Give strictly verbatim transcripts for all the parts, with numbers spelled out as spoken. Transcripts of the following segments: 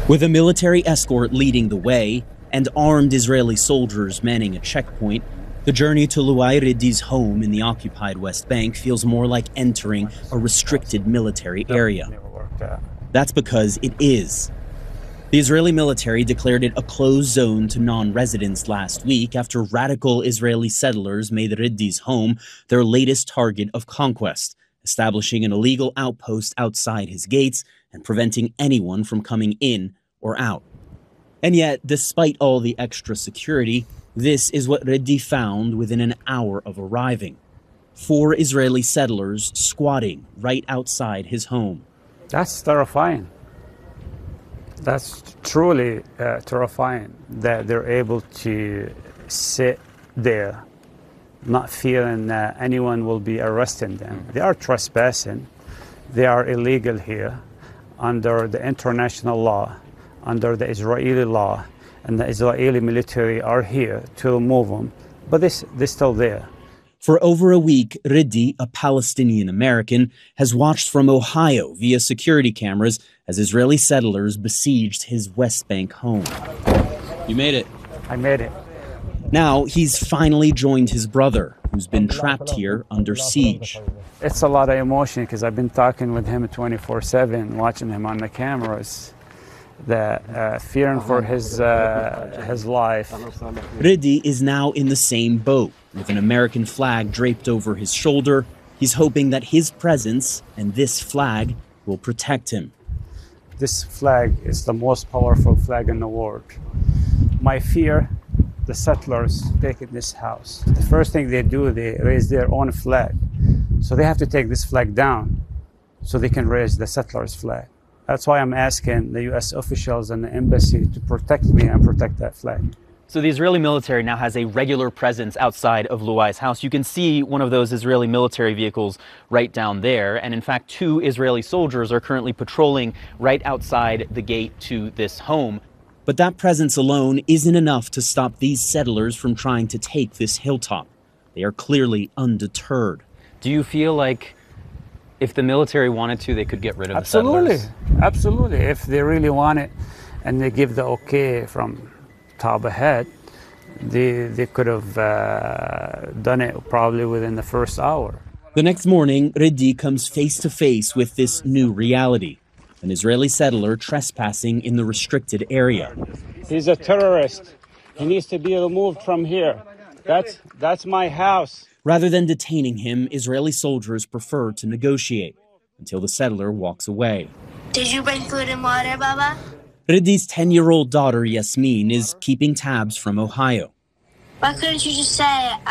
With a military escort leading the way and armed Israeli soldiers manning a checkpoint, the journey to Louay Reddi's home in the occupied West Bank feels more like entering a restricted military area. That's because it is. The Israeli military declared it a closed zone to non-residents last week after radical Israeli settlers made Reddi's home their latest target of conquest, establishing an illegal outpost outside his gates and preventing anyone from coming in or out. And yet, despite all the extra security, this is what Reddi found within an hour of arriving. Four Israeli settlers squatting right outside his home. That's terrifying. That's truly uh, terrifying that they're able to sit there not feeling that anyone will be arresting them. They are trespassing. They are illegal here under the international law, under the Israeli law, and the Israeli military are here to remove them, but they, they're still there. For over a week, Reddi, a Palestinian American, has watched from Ohio via security cameras as Israeli settlers besieged his West Bank home. You made it. I made it. Now he's finally joined his brother, who's been trapped here under siege. It's a lot of emotion because I've been talking with him twenty-four seven, watching him on the cameras, that uh, fearing for his uh, his life. Reddi is now in the same boat, with an American flag draped over his shoulder. He's hoping that his presence and this flag will protect him. This flag is the most powerful flag in the world. My fear, the settlers taking this house. The first thing they do, they raise their own flag. So they have to take this flag down so they can raise the settlers' flag. That's why I'm asking the U S officials and the embassy to protect me and protect that flag. So the Israeli military now has a regular presence outside of Louay's house. You can see one of those Israeli military vehicles right down there. And in fact, two Israeli soldiers are currently patrolling right outside the gate to this home. But that presence alone isn't enough to stop these settlers from trying to take this hilltop. They are clearly undeterred. Do you feel like if the military wanted to, they could get rid of Absolutely. the settlers? Absolutely. If they really want it and they give the okay from top ahead, they, they could have uh, done it probably within the first hour. The next morning, Reddi comes face to face with this new reality. An Israeli settler trespassing in the restricted area. He's a terrorist. He needs to be removed from here. That's, that's my house. Rather than detaining him, Israeli soldiers prefer to negotiate until the settler walks away. Did you bring food and water, Baba? Reddi's ten-year-old daughter, Yasmin, is keeping tabs from Ohio. Why couldn't you just say,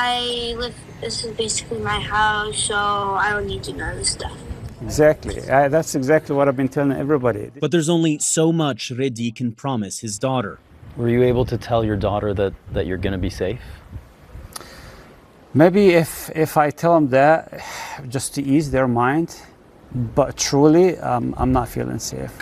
I live, this is basically my house, so I don't need to know this stuff? Exactly. Uh, that's exactly what I've been telling everybody. But there's only so much Reddi can promise his daughter. Were you able to tell your daughter that, that you're going to be safe? Maybe if, if I tell them that, just to ease their mind, but truly, um, I'm not feeling safe.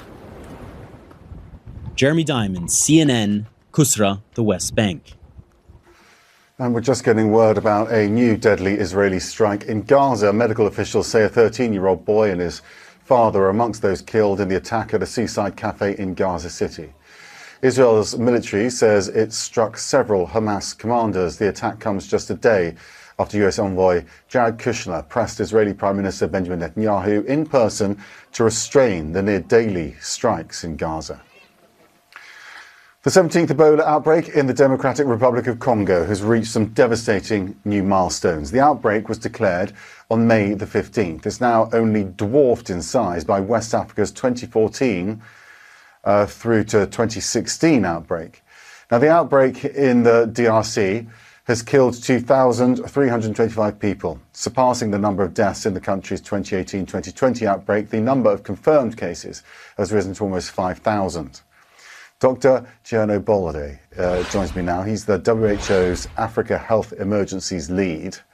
Jeremy Diamond, C N N, Kusra, the West Bank. And we're just getting word about a new deadly Israeli strike in Gaza. Medical officials say a thirteen-year-old boy and his father are amongst those killed in the attack at a seaside cafe in Gaza City. Israel's military says it struck several Hamas commanders. The attack comes just a day after U S envoy Jared Kushner pressed Israeli Prime Minister Benjamin Netanyahu in person to restrain the near-daily strikes in Gaza. The seventeenth Ebola outbreak in the Democratic Republic of Congo has reached some devastating new milestones. The outbreak was declared on May the fifteenth. It's now only dwarfed in size by West Africa's twenty fourteen uh, through to twenty sixteen outbreak. Now, the outbreak in the D R C has killed two thousand three hundred twenty-five people, surpassing the number of deaths in the country's twenty eighteen twenty twenty outbreak. The number of confirmed cases has risen to almost five thousand. Doctor Gianno Bolade uh, joins me now. He's the W H O's Africa Health Emergencies lead.